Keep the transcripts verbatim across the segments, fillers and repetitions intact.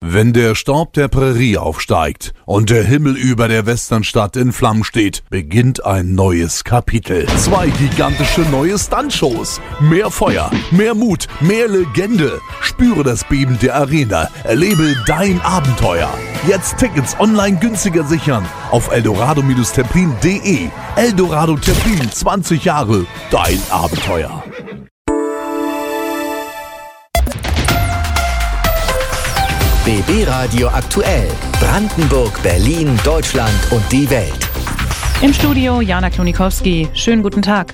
Wenn der Staub der Prärie aufsteigt und der Himmel über der Westernstadt in Flammen steht, beginnt ein neues Kapitel. Zwei gigantische neue Stuntshows. Mehr Feuer, mehr Mut, mehr Legende. Spüre das Beben der Arena. Erlebe dein Abenteuer. Jetzt Tickets online günstiger sichern auf eldorado Templin punkt de. Eldorado Templin, zwanzig Jahre, dein Abenteuer. B B Radio aktuell. Brandenburg, Berlin, Deutschland und die Welt. Im Studio Jana Klonikowski. Schönen guten Tag.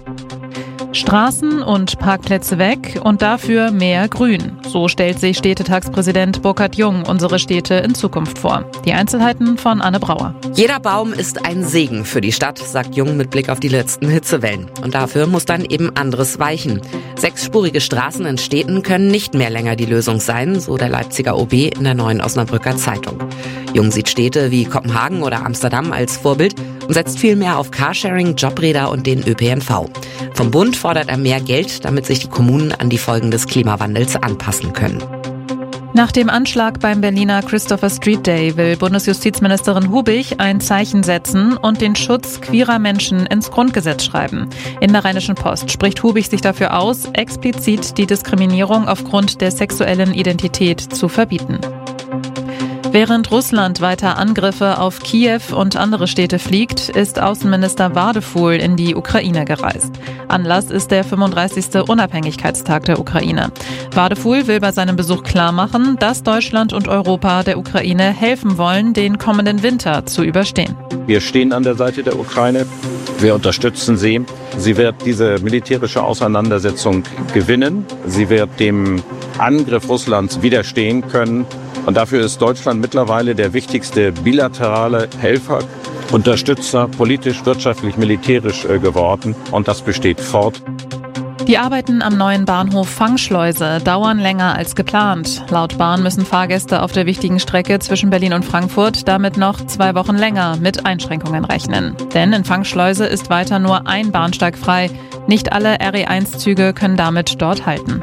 Straßen und Parkplätze weg und dafür mehr Grün. So stellt sich Städtetagspräsident Burkhard Jung unsere Städte in Zukunft vor. Die Einzelheiten von Anne Brauer. Jeder Baum ist ein Segen für die Stadt, sagt Jung mit Blick auf die letzten Hitzewellen. Und dafür muss dann eben anderes weichen. Sechsspurige Straßen in Städten können nicht mehr länger die Lösung sein, so der Leipziger O B in der Neuen Osnabrücker Zeitung. Jung sieht Städte wie Kopenhagen oder Amsterdam als Vorbild und setzt viel mehr auf Carsharing, Jobräder und den Ö P N V. Vom Bund fordert er mehr Geld, damit sich die Kommunen an die Folgen des Klimawandels anpassen können. Nach dem Anschlag beim Berliner Christopher Street Day will Bundesjustizministerin Hubig ein Zeichen setzen und den Schutz queerer Menschen ins Grundgesetz schreiben. In der Rheinischen Post spricht Hubig sich dafür aus, explizit die Diskriminierung aufgrund der sexuellen Identität zu verbieten. Während Russland weiter Angriffe auf Kiew und andere Städte fliegt, ist Außenminister Wadefuhl in die Ukraine gereist. Anlass ist der fünfunddreißigste Unabhängigkeitstag der Ukraine. Wadefuhl will bei seinem Besuch klarmachen, dass Deutschland und Europa der Ukraine helfen wollen, den kommenden Winter zu überstehen. Wir stehen an der Seite der Ukraine. Wir unterstützen sie. Sie wird diese militärische Auseinandersetzung gewinnen. Sie wird dem Angriff Russlands widerstehen können. Und dafür ist Deutschland mittlerweile der wichtigste bilaterale Helfer, Unterstützer, politisch, wirtschaftlich, militärisch geworden. Und das besteht fort. Die Arbeiten am neuen Bahnhof Fangschleuse dauern länger als geplant. Laut Bahn müssen Fahrgäste auf der wichtigen Strecke zwischen Berlin und Frankfurt damit noch zwei Wochen länger mit Einschränkungen rechnen. Denn in Fangschleuse ist weiter nur ein Bahnsteig frei. Nicht alle R E eins Züge können damit dort halten.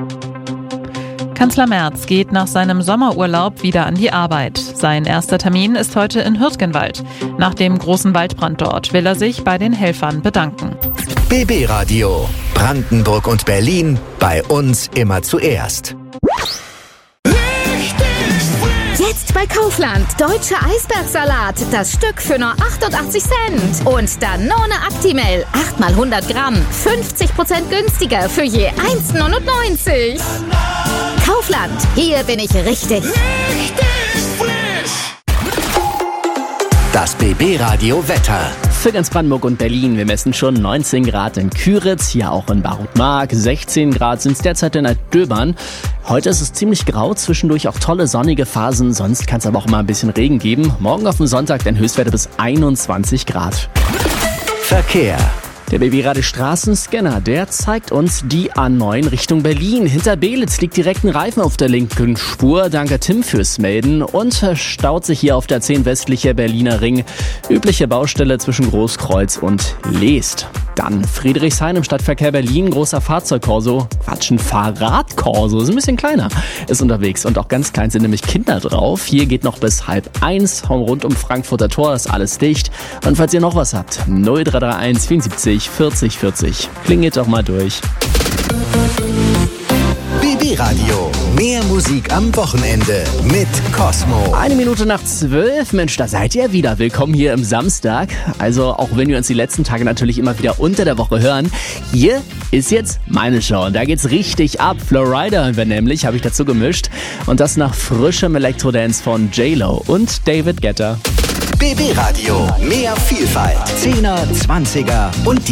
Kanzler Merz geht nach seinem Sommerurlaub wieder an die Arbeit. Sein erster Termin ist heute in Hürtgenwald. Nach dem großen Waldbrand dort will er sich bei den Helfern bedanken. B B Radio. Brandenburg und Berlin. Bei uns immer zuerst. Jetzt bei Kaufland. Deutscher Eisbergsalat. Das Stück für nur achtundachtzig Cent. Und Danone Actimel. acht mal hundert Gramm. fünfzig Prozent günstiger für je eins neunundneunzig. Kaufland. Hier bin ich richtig. Richtig frisch. Das B B Radio Wetter. Für ganz Brandenburg und Berlin. Wir messen schon neunzehn Grad in Küritz, hier auch in Barutmark. sechzehn Grad sind es derzeit in Altdöbern. Heute ist es ziemlich grau, zwischendurch auch tolle sonnige Phasen. Sonst kann es aber auch mal ein bisschen Regen geben. Morgen auf dem Sonntag dann Höchstwerte bis einundzwanzig Grad. Verkehr. Der B B Radio Straßenscanner, der zeigt uns die A neun Richtung Berlin. Hinter Belitz liegt direkt ein Reifen auf der linken Spur. Danke Tim fürs Melden. Und staut sich hier auf der zehn westliche Berliner Ring. Übliche Baustelle zwischen Großkreuz und Leest. Dann Friedrichshain im Stadtverkehr Berlin. Großer Fahrzeugkorso. Quatsch, ein Fahrradkorso. Ist ein bisschen kleiner. Ist unterwegs. Und auch ganz klein sind nämlich Kinder drauf. Hier geht noch bis halb eins. Rund um Frankfurter Tor ist alles dicht. Und falls ihr noch was habt, null drei drei eins vierundsiebzig vierzig vierzig. Klingelt doch mal durch. B B Radio. Mehr Musik am Wochenende mit Cosmo. Eine Minute nach zwölf. Mensch, da seid ihr wieder. Willkommen hier im Samstag. Also auch wenn wir uns die letzten Tage natürlich immer wieder unter der Woche hören, hier ist jetzt meine Show. Und da geht's richtig ab. Florida hören wir nämlich, habe ich dazu gemischt. Und das nach frischem Elektrodance von J-Lo und David Guetta. B B Radio. Mehr Vielfalt. Zehner, Zwanziger und die